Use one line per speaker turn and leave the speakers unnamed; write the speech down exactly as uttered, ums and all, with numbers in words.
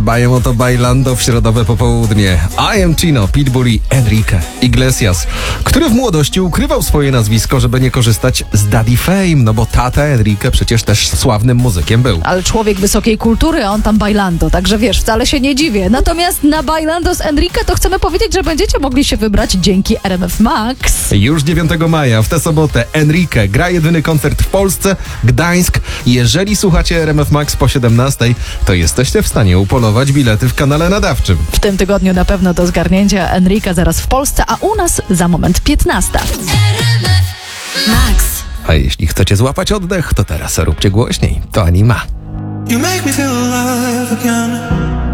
Bają o to Bailando w środowe popołudnie. I Am Chino, Pitbull i Enrique Iglesias, który w młodości ukrywał swoje nazwisko, żeby nie korzystać z Daddy Fame, no bo tata Enrique przecież też sławnym muzykiem był.
Ale człowiek wysokiej kultury, a on tam Bailando, także wiesz, wcale się nie dziwię. Natomiast na Bailando z Enrique to chcemy powiedzieć, że będziecie mogli się wybrać dzięki R M F Max.
Już dziewiątego maja, w tę sobotę, Enrique gra jedyny koncert w Polsce, Gdańsk. Jeżeli słuchacie R M F Max po siedemnastej, to jesteście w stanie upolować bilety w kanale nadawczym.
W tym tygodniu na pewno do zgarnięcia Enrique zaraz w Polsce, a u nas za moment piętnasta.
Max.
A jeśli chcecie złapać oddech, to teraz róbcie głośniej. To Anima.
You make me feel alive again.